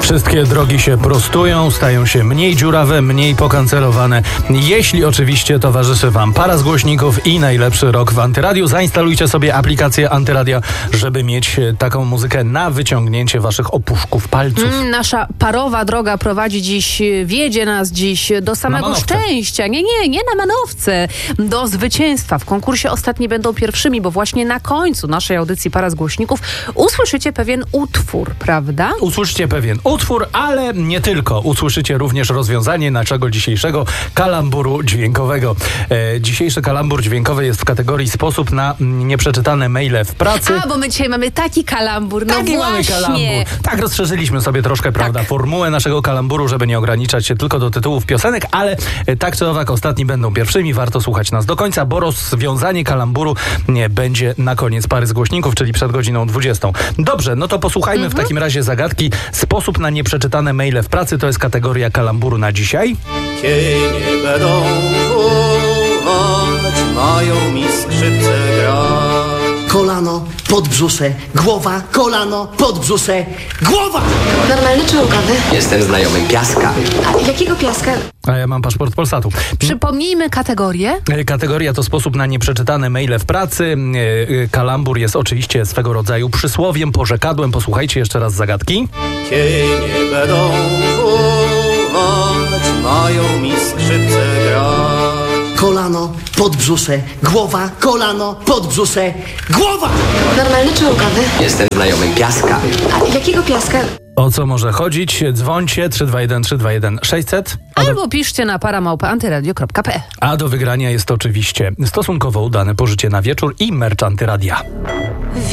Wszystkie drogi się prostują, stają się mniej dziurawe, mniej pokancelowane. Jeśli oczywiście towarzyszy Wam para z głośników i najlepszy rok w Antyradiu, zainstalujcie sobie aplikację Antyradia, żeby mieć taką muzykę na wyciągnięcie Waszych opuszków palców. Nasza parowa droga prowadzi dziś, wiedzie nas dziś do samego szczęścia. Nie na manowce. Do zwycięstwa. W konkursie ostatni będą pierwszymi, bo właśnie na końcu naszej audycji Para z głośników usłyszycie pewien utwór, prawda? Usłyszycie pewien utwór, ale nie tylko. Usłyszycie również rozwiązanie naszego dzisiejszego kalamburu dźwiękowego. Dzisiejszy kalambur dźwiękowy jest w kategorii sposób na nieprzeczytane maile w pracy. A, bo my dzisiaj mamy taki kalambur. No taki właśnie. Mamy kalambur. Tak, rozszerzyliśmy sobie troszkę, prawda, formułę naszego kalamburu, żeby nie ograniczać się tylko do tytułów piosenek, ale tak czy owak ostatni będą pierwszymi. Warto słuchać nas do końca, bo rozwiązanie kalamburu będzie na koniec Pary z głośników, czyli przed godziną 20. Dobrze, no to posłuchajmy w takim razie zagadki. Sposób na nieprzeczytane maile w pracy to jest kategoria kalamburu na dzisiaj. Cienie będą wołać, mają mi skrzypce grać. Kolano, podbrzusze, głowa, kolano, podbrzusze, głowa! Normalny czy łkawy? Jestem znajomym Piaska. A jakiego Piaska? A ja mam paszport Polsatu. Przypomnijmy kategorię. Kategoria to sposób na nieprzeczytane maile w pracy. Kalambur jest oczywiście swego rodzaju przysłowiem, porzekadłem. Posłuchajcie jeszcze raz zagadki. Cienie będą wołać, mają mi skrzypce grać. Kolano, podbrzusze, głowa, kolano, podbrzusze, głowa! Normalny czy łkawy? Jestem znajomym Piaska. A jakiego Piaska? O co może chodzić? Dzwońcie 321 321 600. Albo piszcie na para@antyradio.pl. A do wygrania jest oczywiście stosunkowo udane pożycie na wieczór i merch Antyradia.